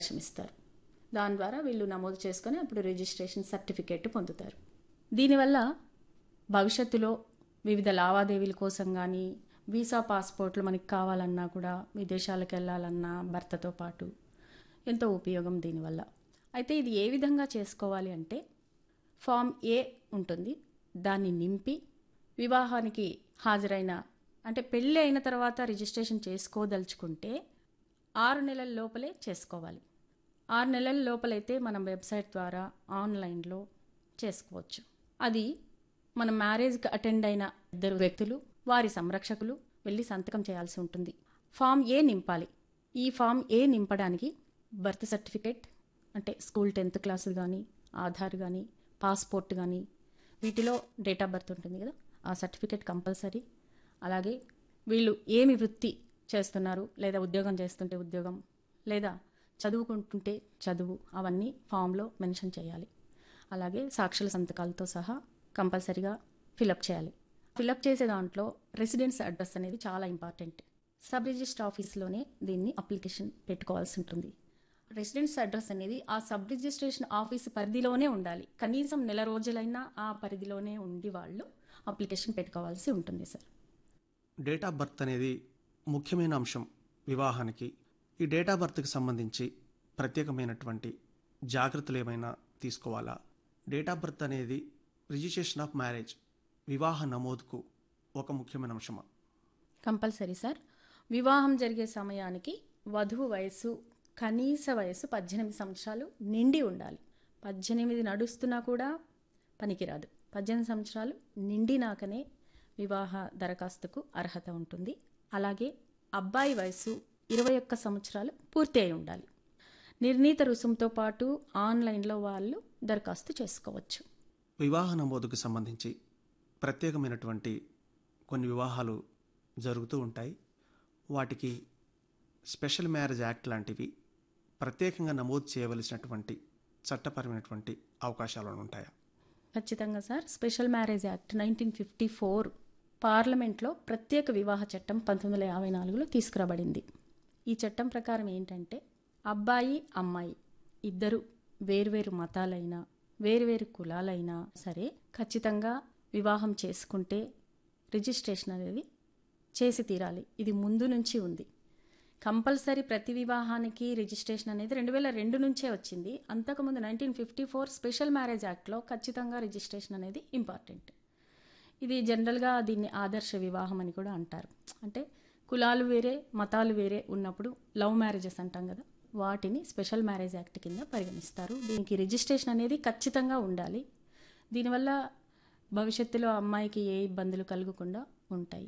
ఇస్తారు. దాని ద్వారా వీళ్ళు నమోదు చేసుకొని అప్పుడు రిజిస్ట్రేషన్ సర్టిఫికేట్ పొందుతారు. దీనివల్ల భవిష్యత్తులో వివిధ లావాదేవీల కోసం కానీ వీసా పాస్పోర్ట్లు మనకి కావాలన్నా కూడా విదేశాలకు వెళ్ళాలన్నా భర్తతో పాటు ఎంతో ఉపయోగం దీనివల్ల. అయితే ఇది ఏ విధంగా చేసుకోవాలి అంటే ఫామ్ ఏ ఉంటుంది, దాన్ని నింపి వివాహానికి హాజరైన అంటే పెళ్ళి అయిన తర్వాత రిజిస్ట్రేషన్ చేసుకోదలుచుకుంటే 6 నెలల లోపలే చేసుకోవాలి. 6 నెలల లోపలైతే మనం వెబ్సైట్ ద్వారా ఆన్లైన్లో చేసుకోవచ్చు. అది మన మ్యారేజ్కి అటెండ్ అయిన 2 వ్యక్తులు వారి సంరక్షకులు వెళ్ళి సంతకం చేయాల్సి ఉంటుంది. ఫామ్ ఏ నింపాలి. ఈ ఫామ్ ఏ నింపడానికి బర్త్ సర్టిఫికేట్ అంటే స్కూల్ 10th క్లాస్ కానీ ఆధార్ కానీ పాస్పోర్ట్ కానీ వీటిలో డేట్ ఆఫ్ బర్త్ ఉంటుంది కదా, ఆ సర్టిఫికేట్ కంపల్సరీ. అలాగే వీళ్ళు ఏమి వృత్తి చేస్తున్నారు, లేదా ఉద్యోగం చేస్తుంటే ఉద్యోగం, లేదా చదువుకుంటుంటే చదువు, అవన్నీ ఫామ్లో మెన్షన్ చేయాలి. అలాగే సాక్షుల సంతకాలతో సహా కంపల్సరీగా ఫిలప్ చేయాలి. ఫిలప్ చేసే దాంట్లో రెసిడెన్స్ అడ్రస్ అనేది చాలా ఇంపార్టెంట్. సబ్ రిజిస్టర్ ఆఫీస్లోనే దీన్ని అప్లికేషన్ పెట్టుకోవాల్సి ఉంటుంది. రెసిడెన్స్ అడ్రస్ అనేది ఆ సబ్ రిజిస్ట్రేషన్ ఆఫీస్ పరిధిలోనే ఉండాలి. కనీసం నెల రోజులైనా ఆ పరిధిలోనే ఉండి వాళ్ళు అప్లికేషన్ పెట్టుకోవాల్సి ఉంటుంది సార్. డేట్ ఆఫ్ బర్త్ అనేది ముఖ్యమైన అంశం వివాహానికి. ఈ డేట్ ఆఫ్ బర్త్కి సంబంధించి ప్రత్యేకమైనటువంటి జాగ్రత్తలు ఏమైనా తీసుకోవాలా? డేట్ ఆఫ్ బర్త్ అనేది రిజిస్ట్రేషన్ ఆఫ్ మ్యారేజ్ వివాహ నమోదుకు ఒక ముఖ్యమైన అంశమా? Compulsory sir. వివాహం జరిగే సమయానికి వధువు వయసు కనీస వయసు 18 సంవత్సరాలు నిండి ఉండాలి. 18 నడుస్తున్నా కూడా పనికిరాదు. 18 సంవత్సరాలు నిండినాకనే వివాహ దరఖాస్తుకు అర్హత ఉంటుంది. అలాగే అబ్బాయి వయసు 21 సంవత్సరాలు పూర్తి అయి ఉండాలి. నిర్ణీత రుసుముతో పాటు ఆన్లైన్లో వాళ్ళు దరఖాస్తు చేసుకోవచ్చు. వివాహ నమోదుకు సంబంధించి ప్రత్యేకమైనటువంటి కొన్ని వివాహాలు జరుగుతూ ఉంటాయి. వాటికి స్పెషల్ మ్యారేజ్ యాక్ట్ లాంటివి ప్రత్యేకంగా నమోదు చేయవలసినటువంటి చట్టపరమైనటువంటి అవకాశాలు ఉంటాయా? ఖచ్చితంగా సార్. స్పెషల్ మ్యారేజ్ యాక్ట్ 1954 పార్లమెంట్లో ప్రత్యేక వివాహ చట్టం 1954లో తీసుకురాబడింది. ఈ చట్టం ప్రకారం ఏంటంటే అబ్బాయి అమ్మాయి ఇద్దరు వేర్వేరు మతాలైనా వేర్వేరు కులాలైనా సరే ఖచ్చితంగా వివాహం చేసుకుంటే రిజిస్ట్రేషన్ అనేది చేసి తీరాలి. ఇది ముందు నుంచి ఉంది. కంపల్సరీ ప్రతి వివాహానికి రిజిస్ట్రేషన్ అనేది 2002 నుంచే వచ్చింది. అంతకుముందు 1954 స్పెషల్ మ్యారేజ్ యాక్ట్లో ఖచ్చితంగా రిజిస్ట్రేషన్ అనేది ఇంపార్టెంట్. ఇది జనరల్గా దీన్ని ఆదర్శ వివాహం అని కూడా అంటారు. అంటే కులాలు వేరే మతాలు వేరే ఉన్నప్పుడు లవ్ మ్యారేజెస్ అంటాం కదా, వాటిని స్పెషల్ మ్యారేజ్ యాక్ట్ కింద పరిగణిస్తారు. దీనికి రిజిస్ట్రేషన్ అనేది ఖచ్చితంగా ఉండాలి. దీనివల్ల భవిష్యత్తులో అమ్మాయికి ఏ ఇబ్బందులు కలగకుండా ఉంటాయి.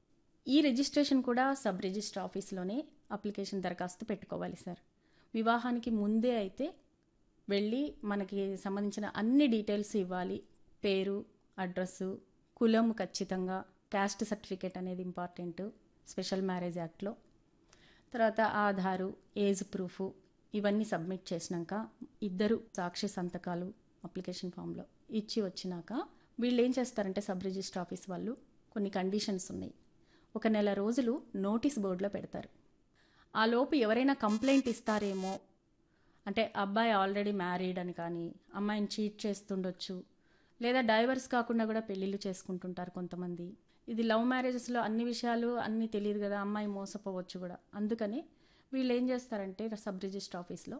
ఈ రిజిస్ట్రేషన్ కూడా సబ్ రిజిస్టర్ ఆఫీస్లోనే అప్లికేషన్ దరఖాస్తు పెట్టుకోవాలి సార్. వివాహానికి ముందే అయితే వెళ్ళి మనకి సంబంధించిన అన్ని డీటెయిల్స్ ఇవ్వాలి. పేరు, అడ్రస్సు, కులం, ఖచ్చితంగా క్యాస్ట్ సర్టిఫికేట్ అనేది ఇంపార్టెంట్ స్పెషల్ మ్యారేజ్ యాక్ట్లో. తర్వాత ఆధారు, ఏజ్ ప్రూఫ్ ఇవన్నీ సబ్మిట్ చేసినాక ఇద్దరు సాక్షి సంతకాలు అప్లికేషన్ ఫామ్లో ఇచ్చి వచ్చినాక వీళ్ళు ఏం చేస్తారంటే సబ్ రిజిస్టర్ ఆఫీస్ వాళ్ళు కొన్ని కండిషన్స్ ఉన్నాయి. 1 నెల రోజులు నోటీస్ బోర్డులో పెడతారు. ఆ లోపు ఎవరైనా కంప్లైంట్ ఇస్తారేమో, అంటే అబ్బాయి ఆల్రెడీ మ్యారీడ్ అని కానీ అమ్మాయిని చీట్ చేస్తుండొచ్చు, లేదా డైవర్స్ కాకుండా కూడా పెళ్ళిళ్ళు చేసుకుంటుంటారు కొంతమంది. ఇది లవ్ మ్యారేజెస్లో అన్ని విషయాలు అన్నీ తెలియదు కదా, అమ్మాయి మోసపోవచ్చు కూడా. అందుకని వీళ్ళు ఏం చేస్తారంటే సబ్ రిజిస్టర్ ఆఫీస్లో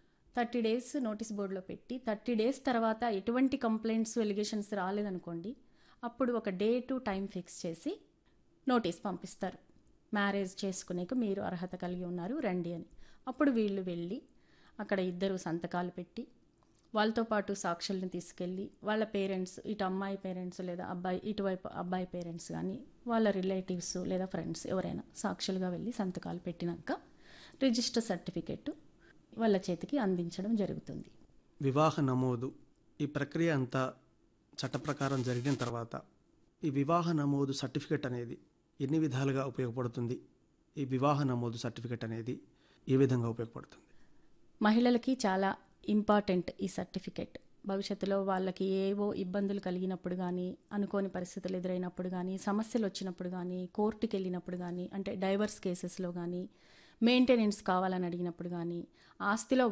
30 days నోటీస్ బోర్డులో పెట్టి 30 days తర్వాత ఎటువంటి కంప్లైంట్స్ ఎలిగేషన్స్ రాలేదనుకోండి, అప్పుడు ఒక డేటు టైం ఫిక్స్ చేసి నోటీస్ పంపిస్తారు. మ్యారేజ్ చేసుకునేకు మీరు అర్హత కలిగి ఉన్నారు రండి అని. అప్పుడు వీళ్ళు వెళ్ళి అక్కడ ఇద్దరు సంతకాలు పెట్టి వాళ్ళతో పాటు సాక్షుల్ని తీసుకెళ్ళి వాళ్ళ పేరెంట్స్, ఇటు అమ్మాయి పేరెంట్స్ లేదా ఇటువైపు అబ్బాయి పేరెంట్స్ కానీ వాళ్ళ రిలేటివ్స్ లేదా ఫ్రెండ్స్ ఎవరైనా సాక్షులుగా వెళ్ళి సంతకాలు పెట్టినాక రిజిస్టర్ సర్టిఫికెట్ వాళ్ళ చేతికి అందించడం జరుగుతుంది. వివాహ నమోదు ఈ ప్రక్రియ అంతా చట్ట ప్రకారం జరిగిన తర్వాత ఈ వివాహ నమోదు సర్టిఫికెట్ అనేది ఎన్ని విధాలుగా ఉపయోగపడుతుంది? ఈ వివాహ నమోదు సర్టిఫికెట్ అనేది ఏ విధంగా ఉపయోగపడుతుంది? మహిళలకి చాలా ఇంపార్టెంట్ ఈ సర్టిఫికెట్. భవిష్యత్తులో వాళ్ళకి ఏవో ఇబ్బందులు కలిగినప్పుడు కానీ, అనుకోని పరిస్థితులు ఎదురైనప్పుడు కానీ, సమస్యలు వచ్చినప్పుడు కానీ, కోర్టుకి వెళ్ళినప్పుడు కానీ, అంటే డైవర్స్ కేసెస్లో కానీ, మెయింటెనెన్స్ కావాలని అడిగినప్పుడు కానీ, ఆస్తిలో